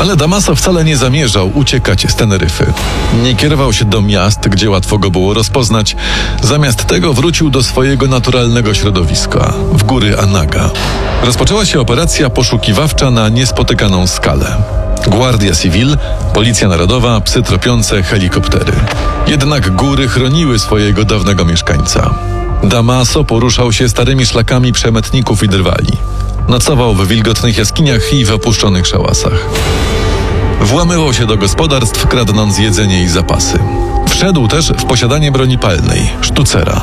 Ale Damaso wcale nie zamierzał uciekać z Teneryfy. Nie kierował się do miast, gdzie łatwo go było rozpoznać. Zamiast tego wrócił do swojego naturalnego środowiska, w góry Anaga. Rozpoczęła się operacja poszukiwawcza na niespotykaną skalę. Guardia Civil, Policja Narodowa, psy tropiące, helikoptery. Jednak góry chroniły swojego dawnego mieszkańca. Damaso poruszał się starymi szlakami przemytników i drwali. Nocował w wilgotnych jaskiniach i w opuszczonych szałasach. Włamywał się do gospodarstw, kradnąc jedzenie i zapasy. Wszedł też w posiadanie broni palnej, sztucera.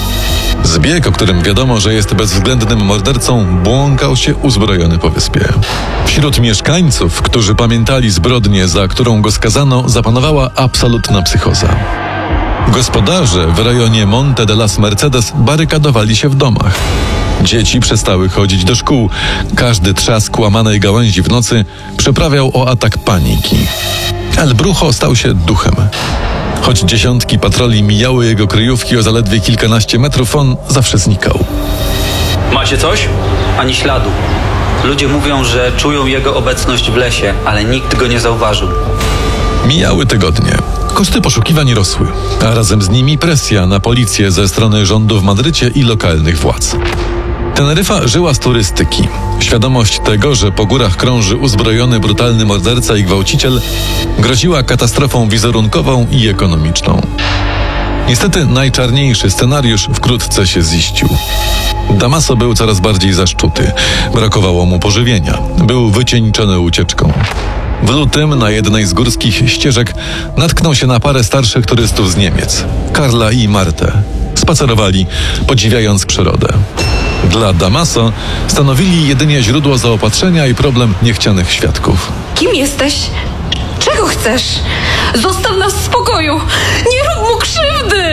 Zbieg, o którym wiadomo, że jest bezwzględnym mordercą, błąkał się uzbrojony po wyspie. Wśród mieszkańców, którzy pamiętali zbrodnię, za którą go skazano, zapanowała absolutna psychoza. Gospodarze w rejonie Monte de las Mercedes barykadowali się w domach. Dzieci przestały chodzić do szkół. Każdy trzask łamanej gałęzi w nocy przyprawiał o atak paniki. El Brujo stał się duchem. Choć dziesiątki patroli mijały jego kryjówki o zaledwie kilkanaście metrów, on zawsze znikał. Macie coś? Ani śladu. Ludzie mówią, że czują jego obecność w lesie, ale nikt go nie zauważył. Mijały tygodnie. Koszty poszukiwań rosły, a razem z nimi presja na policję ze strony rządu w Madrycie i lokalnych władz. Teneryfa żyła z turystyki. Świadomość tego, że po górach krąży uzbrojony, brutalny morderca i gwałciciel, groziła katastrofą wizerunkową i ekonomiczną. Niestety najczarniejszy scenariusz wkrótce się ziścił. Damaso był coraz bardziej zaszczuty. Brakowało mu pożywienia. Był wycieńczony ucieczką. W lutym na jednej z górskich ścieżek natknął się na parę starszych turystów z Niemiec, Karla i Martę. Spacerowali, podziwiając przyrodę. Dla Damaso stanowili jedynie źródło zaopatrzenia i problem niechcianych świadków. Kim jesteś? Czego chcesz? Zostaw nas w spokoju! Nie rób mu krzywdy!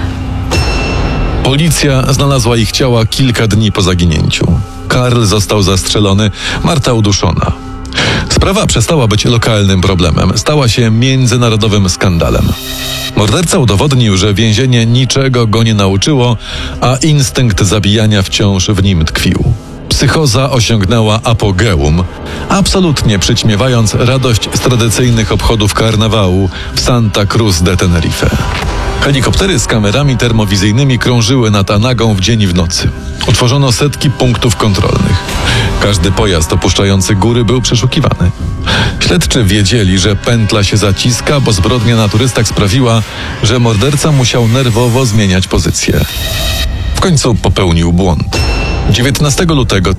Policja znalazła ich ciała kilka dni po zaginięciu. Karl został zastrzelony, Marta uduszona. Sprawa przestała być lokalnym problemem, stała się międzynarodowym skandalem. Morderca udowodnił, że więzienie niczego go nie nauczyło, a instynkt zabijania wciąż w nim tkwił. Psychoza osiągnęła apogeum, absolutnie przyćmiewając radość z tradycyjnych obchodów karnawału w Santa Cruz de Tenerife. Helikoptery z kamerami termowizyjnymi krążyły nad Anagą w dzień i w nocy. Utworzono setki punktów kontrolnych. Każdy pojazd opuszczający góry był przeszukiwany. Śledczy wiedzieli, że pętla się zaciska, bo zbrodnia na turystach sprawiła, że morderca musiał nerwowo zmieniać pozycję. W końcu popełnił błąd. 19 lutego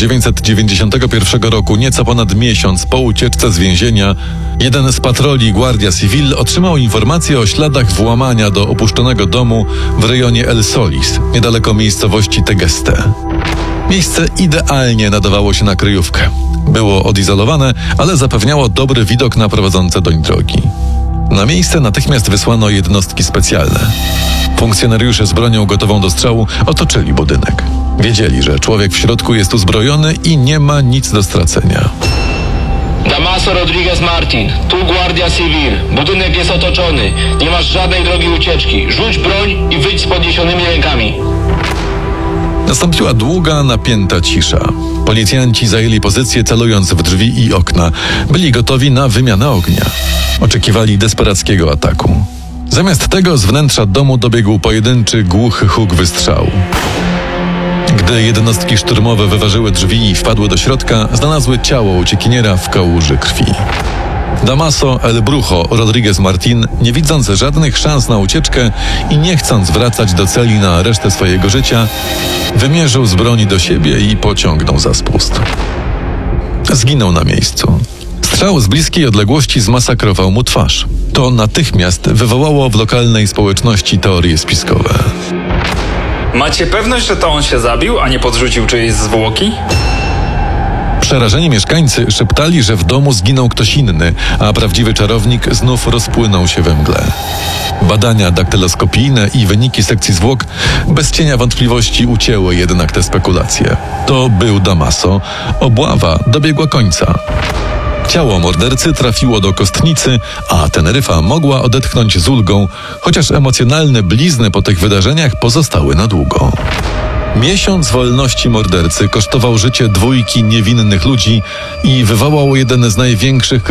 1991 roku, nieco ponad miesiąc po ucieczce z więzienia, jeden z patroli Guardia Civil otrzymał informację o śladach włamania do opuszczonego domu w rejonie El Solis, niedaleko miejscowości Tegeste. Miejsce idealnie nadawało się na kryjówkę. Było odizolowane, ale zapewniało dobry widok na prowadzące doń drogi. Na miejsce natychmiast wysłano jednostki specjalne. Funkcjonariusze z bronią gotową do strzału otoczyli budynek. Wiedzieli, że człowiek w środku jest uzbrojony i nie ma nic do stracenia. Damaso Rodriguez Martin, tu Guardia Civil. Budynek jest otoczony. Nie masz żadnej drogi ucieczki. Rzuć broń i wyjdź z podniesionymi rękami. Nastąpiła długa, napięta cisza. Policjanci zajęli pozycję, celując w drzwi i okna. Byli gotowi na wymianę ognia. Oczekiwali desperackiego ataku. Zamiast tego z wnętrza domu dobiegł pojedynczy, głuchy huk wystrzału. Gdy jednostki szturmowe wyważyły drzwi i wpadły do środka, znalazły ciało uciekiniera w kałuży krwi. Damaso El Brujo Rodriguez Martin, nie widząc żadnych szans na ucieczkę i nie chcąc wracać do celi na resztę swojego życia, wymierzył z broni do siebie i pociągnął za spust. Zginął na miejscu. Strzał z bliskiej odległości zmasakrował mu twarz. To natychmiast wywołało w lokalnej społeczności teorie spiskowe. Macie pewność, że to on się zabił, a nie podrzucił czyjejś zwłoki? Przerażeni mieszkańcy szeptali, że w domu zginął ktoś inny, a prawdziwy czarownik znów rozpłynął się we mgle. Badania daktyloskopijne i wyniki sekcji zwłok bez cienia wątpliwości ucięły jednak te spekulacje. To był Damaso. Obława dobiegła końca. Ciało mordercy trafiło do kostnicy, a Teneryfa mogła odetchnąć z ulgą, chociaż emocjonalne blizny po tych wydarzeniach pozostały na długo. Miesiąc wolności mordercy kosztował życie dwójki niewinnych ludzi i wywołał jeden z największych